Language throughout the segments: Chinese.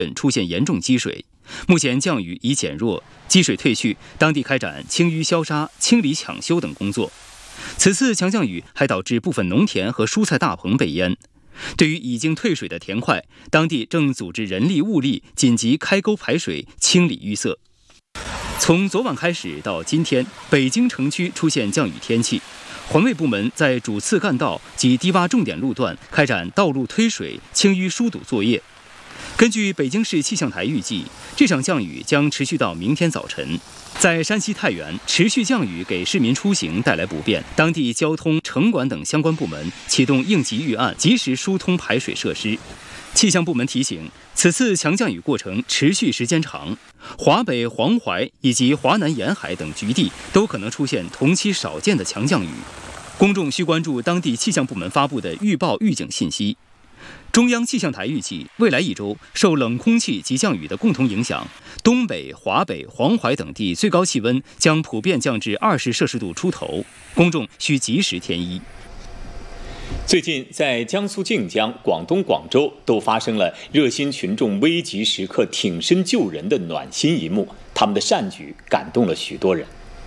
出现严重积水，目前降雨已减弱，积水退去，当地开展清淤消杀、清理抢修等工作。此次强降雨还导致部分农田和蔬菜大棚被淹。对于已经退水的田块，当地正组织人力物力紧急开沟排水，清理淤塞。从昨晚开始到今天，北京城区出现降雨天气，环卫部门在主次干道及低洼重点路段开展道路推水、清淤疏堵作业。根据北京市气象台预计，这场降雨将持续到明天早晨。在山西太原，持续降雨给市民出行带来不便，当地交通、城管等相关部门启动应急预案，及时疏通排水设施。气象部门提醒，此次强降雨过程持续时间长，华北、黄淮以及华南沿海等局地都可能出现同期少见的强降雨。公众需关注当地气象部门发布的预报预警信息。中央气象台预计，未来一周受冷空气及降雨的共同影响，东北、华北、黄淮等地最高气温将普遍降至20摄氏度出头，公众需及时添衣。 最近，在江苏靖江、广东广州都发生了热心群众危急时刻挺身救人的暖心一幕，他们的善举感动了许多人。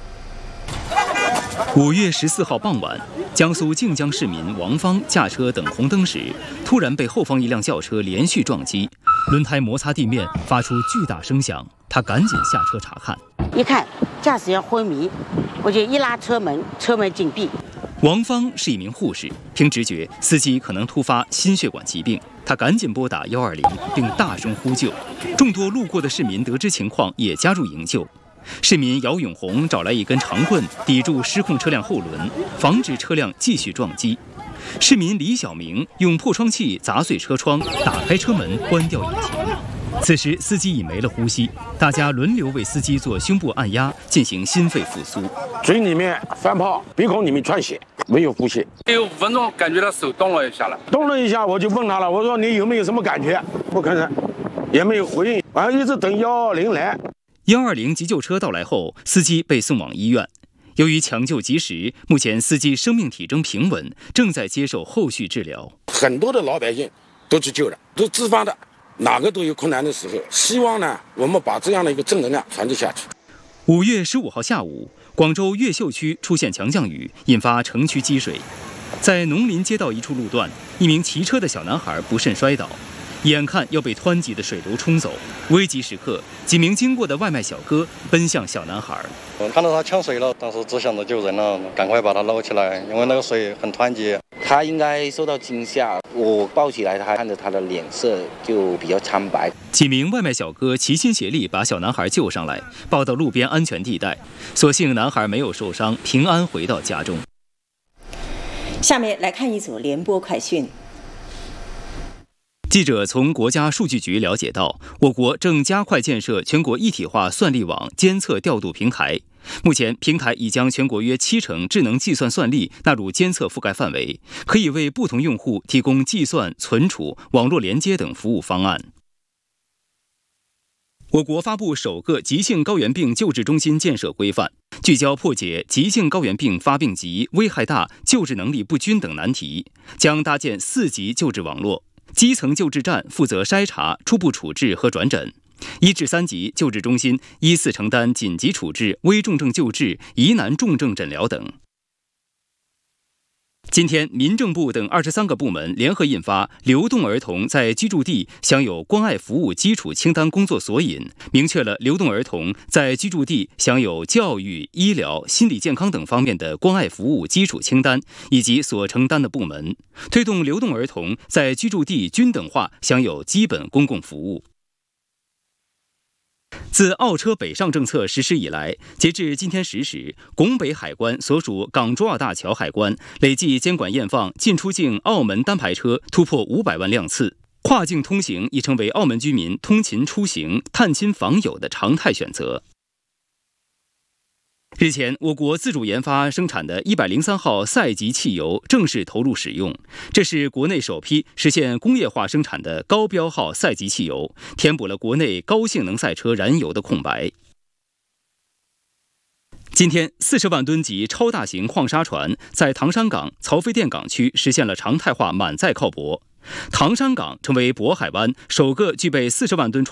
5月14号傍晚，江苏靖江市民王芳驾车等红灯时，突然被后方一辆轿车连续撞击，轮胎摩擦地面，发出巨大声响。他赶紧下车查看， 一看驾驶员昏迷，我就一拉车门，车门紧闭。 王芳是一名护士，凭直觉，司机可能突发心血管疾病，他赶紧拨打120，并大声呼救。众多路过的市民得知情况，也加入营救。市民姚永红找来一根长棍抵住失控车辆后轮，防止车辆继续撞击。市民李小明用破窗器砸碎车窗，打开车门，关掉引擎。此时司机已没了呼吸，大家轮流为司机做胸部按压，进行心肺复苏。 嘴里面翻泡，鼻孔里面窜血，没有呼吸。 有5分钟，感觉到手动了一下了。 动了一下，我就问他了，我说你有没有什么感觉？不吭声，也没有回应，完了一直等120来。 120急救车到来后，司机被送往医院。由于抢救及时，目前司机生命体征平稳，正在接受后续治疗。 很多的老百姓都去救了，都自发的，哪个都有困难的时候。希望呢，我们把这样的一个正能量传递下去。 5月15号下午，广州越秀区出现强降雨，引发城区积水。在农林街道一处路段，一名骑车的小男孩不慎摔倒，眼看要被湍急的水流冲走，危急时刻，几名经过的外卖小哥奔向小男孩。 我看到他呛水了，当时只想着救人了，赶快把他捞起来，因为那个水很湍急。 他应该受到惊吓，我抱起来，他看着他的脸色就比较苍白。 几名外卖小哥齐心协力把小男孩救上来，抱到路边安全地带。所幸男孩没有受伤，平安回到家中。 下面来看一组联播快讯。 记者从国家数据局了解到，我国正加快建设全国一体化算力网监测调度平台。目前，平台已将全国约70%智能计算算力纳入监测覆盖范围，可以为不同用户提供计算、存储、网络连接等服务方案。我国发布首个急性高原病救治中心建设规范，聚焦破解急性高原病发病急、危害大、救治能力不均等难题，将搭建4级救治网络。基层救治站负责筛查、初步处置和转诊，1至3级救治中心依次承担紧急处置、危重症救治、疑难重症诊疗等。今天，民政部等23个部门联合印发《流动儿童在居住地享有关爱服务基础清单工作索引》，明确了流动儿童在居住地享有教育、医疗、心理健康等方面的关爱服务基础清单以及所承担的部门，推动流动儿童在居住地均等化享有基本公共服务。自澳车北上政策实施以来，截至今天10时，拱北海关所属港珠澳大桥海关累计监管验放进出境澳门单牌车突破500万辆次，跨境通行已成为澳门居民通勤出行、探亲访友的常态选择。日前，我国自主研发生产的103号赛级汽油正式投入使用，这是国内首批实现工业化生产的高标号赛级汽油，填补了国内高性能赛车燃油的空白。今天，40万吨级超大型矿砂船在唐山港、曹妃甸港区实现了常态化满载靠泊，唐山港成为渤海湾首个具备40万吨